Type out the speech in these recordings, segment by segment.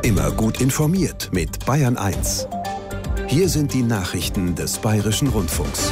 Immer gut informiert mit Bayern 1. Hier sind die Nachrichten des Bayerischen Rundfunks.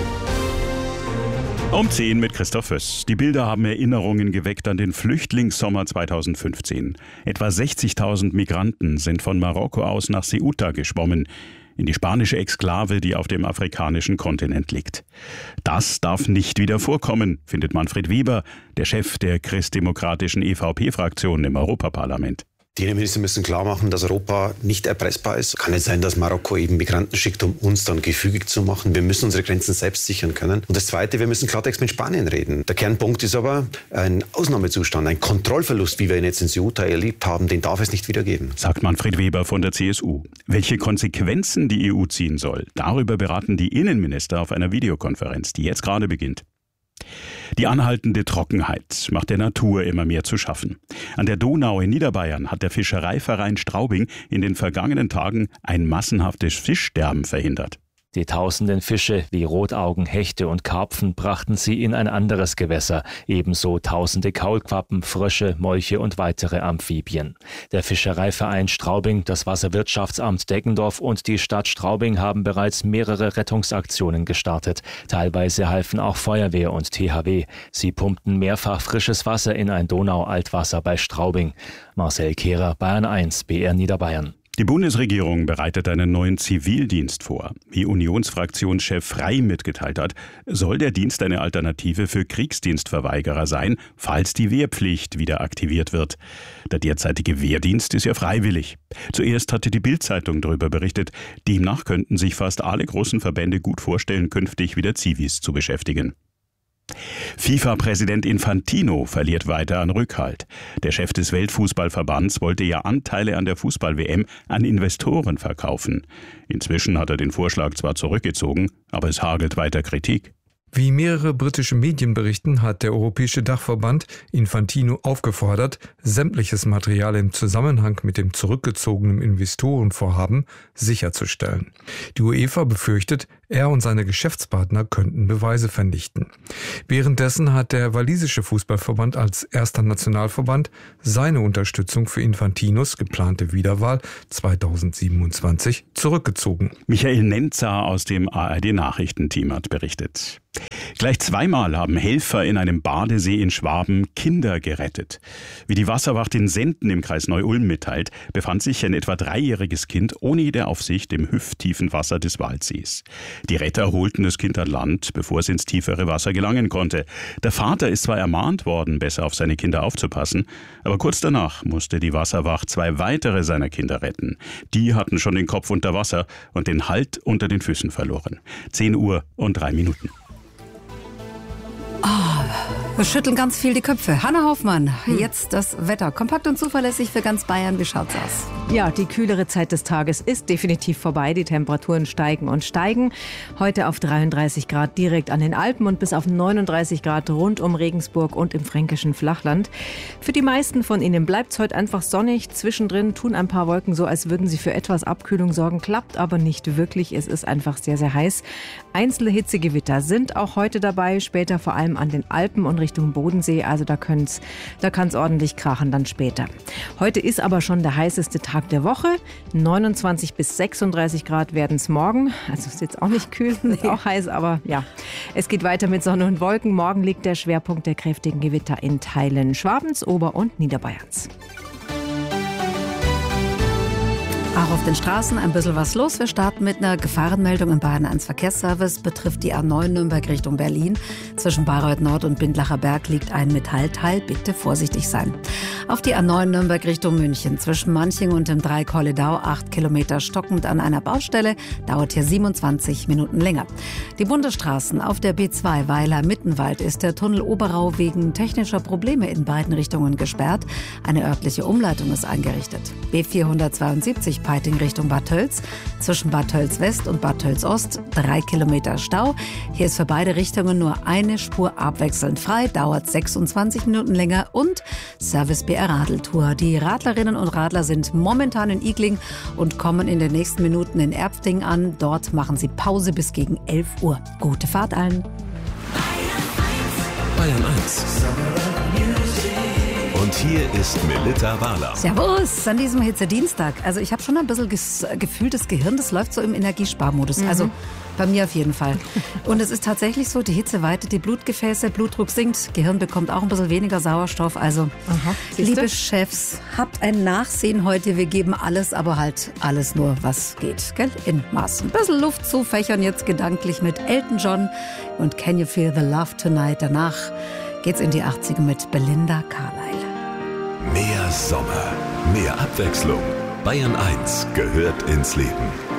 Um 10 mit Christoph Föss. Die Bilder haben Erinnerungen geweckt an den Flüchtlingssommer 2015. Etwa 60.000 Migranten sind von Marokko aus nach Ceuta geschwommen, in die spanische Exklave, die auf dem afrikanischen Kontinent liegt. Das darf nicht wieder vorkommen, findet Manfred Weber, der Chef der christdemokratischen EVP-Fraktion im Europaparlament. Die Innenminister müssen klar machen, dass Europa nicht erpressbar ist. Kann nicht sein, dass Marokko eben Migranten schickt, um uns dann gefügig zu machen. Wir müssen unsere Grenzen selbst sichern können. Und das Zweite, wir müssen Klartext mit Spanien reden. Der Kernpunkt ist aber ein Ausnahmezustand, ein Kontrollverlust, wie wir ihn jetzt in Ceuta erlebt haben, den darf es nicht wieder geben. Sagt Manfred Weber von der CSU. Welche Konsequenzen die EU ziehen soll, darüber beraten die Innenminister auf einer Videokonferenz, die jetzt gerade beginnt. Die anhaltende Trockenheit macht der Natur immer mehr zu schaffen. An der Donau in Niederbayern hat der Fischereiverein Straubing in den vergangenen Tagen ein massenhaftes Fischsterben verhindert. Die tausenden Fische wie Rotaugen, Hechte und Karpfen brachten sie in ein anderes Gewässer, ebenso tausende Kaulquappen, Frösche, Molche und weitere Amphibien. Der Fischereiverein Straubing, das Wasserwirtschaftsamt Deggendorf und die Stadt Straubing haben bereits mehrere Rettungsaktionen gestartet. Teilweise halfen auch Feuerwehr und THW. Sie pumpten mehrfach frisches Wasser in ein Donau-Altwasser bei Straubing. Marcel Kehrer, Bayern 1, BR Niederbayern. Die Bundesregierung bereitet einen neuen Zivildienst vor. Wie Unionsfraktionschef Frey mitgeteilt hat, soll der Dienst eine Alternative für Kriegsdienstverweigerer sein, falls die Wehrpflicht wieder aktiviert wird. Der derzeitige Wehrdienst ist ja freiwillig. Zuerst hatte die Bild-Zeitung darüber berichtet. Demnach könnten sich fast alle großen Verbände gut vorstellen, künftig wieder Zivis zu beschäftigen. FIFA-Präsident Infantino verliert weiter an Rückhalt. Der Chef des Weltfußballverbands wollte ja Anteile an der Fußball-WM an Investoren verkaufen. Inzwischen hat er den Vorschlag zwar zurückgezogen, aber es hagelt weiter Kritik. Wie mehrere britische Medien berichten, hat der Europäische Dachverband Infantino aufgefordert, sämtliches Material im Zusammenhang mit dem zurückgezogenen Investorenvorhaben sicherzustellen. Die UEFA befürchtet, er und seine Geschäftspartner könnten Beweise vernichten. Währenddessen hat der walisische Fußballverband als erster Nationalverband seine Unterstützung für Infantinos geplante Wiederwahl 2027 zurückgezogen. Michael Nenzer aus dem ARD-Nachrichtenteam hat berichtet. Gleich zweimal haben Helfer in einem Badesee in Schwaben Kinder gerettet. Wie die Wasserwacht in Senden im Kreis Neu-Ulm mitteilt, befand sich ein etwa 3-jähriges Kind ohne jede Aufsicht im hüfttiefen Wasser des Waldsees. Die Retter holten das Kind an Land, bevor es ins tiefere Wasser gelangen konnte. Der Vater ist zwar ermahnt worden, besser auf seine Kinder aufzupassen, aber kurz danach musste die Wasserwacht 2 weitere seiner Kinder retten. Die hatten schon den Kopf unter Wasser und den Halt unter den Füßen verloren. 10 Uhr und 3 Minuten. Wir schütteln ganz viel die Köpfe. Hanna Hoffmann, jetzt das Wetter. Kompakt und zuverlässig für ganz Bayern. Wie schaut's aus? Ja, die kühlere Zeit des Tages ist definitiv vorbei. Die Temperaturen steigen und steigen. Heute auf 33 Grad direkt an den Alpen und bis auf 39 Grad rund um Regensburg und im fränkischen Flachland. Für die meisten von Ihnen bleibt's heute einfach sonnig. Zwischendrin tun ein paar Wolken so, als würden sie für etwas Abkühlung sorgen. Klappt aber nicht wirklich. Es ist einfach sehr, sehr heiß. Einzelne Hitzegewitter sind auch heute dabei. Später vor allem an den Alpen und Richtung Bodensee. Also da kann's ordentlich krachen dann später. Heute ist aber schon der heißeste Tag der Woche. 29 bis 36 Grad werden es morgen. Also ist jetzt auch nicht kühl, ist auch heiß, aber ja. Es geht weiter mit Sonne und Wolken. Morgen liegt der Schwerpunkt der kräftigen Gewitter in Teilen Schwabens, Ober- und Niederbayerns. Auch auf den Straßen ein bisschen was los. Wir starten mit einer Gefahrenmeldung im Bayern 1 Verkehrsservice. Betrifft die A9 Nürnberg Richtung Berlin. Zwischen Bayreuth Nord und Bindlacher Berg liegt ein Metallteil. Bitte vorsichtig sein. Auf die A9 Nürnberg Richtung München. Zwischen Manching und dem Dreieck Holledau 8 Kilometer stockend an einer Baustelle. Dauert hier 27 Minuten länger. Die Bundesstraßen auf der B2 Weiler-Mittenwald ist der Tunnel Oberau wegen technischer Probleme in beiden Richtungen gesperrt. Eine örtliche Umleitung ist eingerichtet. B472 Peiting Richtung Bad Tölz. Zwischen Bad Tölz West und Bad Tölz Ost 3 Kilometer Stau. Hier ist für beide Richtungen nur eine Spur abwechselnd frei, dauert 26 Minuten länger. Und Service BR Radeltour. Die Radlerinnen und Radler sind momentan in Igling und kommen in den nächsten Minuten in Erpfting an. Dort machen sie Pause bis gegen 11 Uhr. Gute Fahrt allen. Bayern 1. Und hier ist Melitta Wahler. Servus an diesem Hitzedienstag. Also ich habe schon ein bisschen gefühlt, das Gehirn, das läuft so im Energiesparmodus. Also bei mir auf jeden Fall. Und es ist tatsächlich so, die Hitze weitet die Blutgefäße, Blutdruck sinkt, Gehirn bekommt auch ein bisschen weniger Sauerstoff. Also, liebe Chefs, habt ein Nachsehen heute. Wir geben alles, aber halt alles nur, was geht. Gell? In Maßen. Ein bisschen Luft zufächern jetzt gedanklich mit Elton John und Can You Feel the Love Tonight. Danach geht's in die 80er mit Belinda Carlisle. Mehr Sommer, mehr Abwechslung. Bayern 1 gehört ins Leben.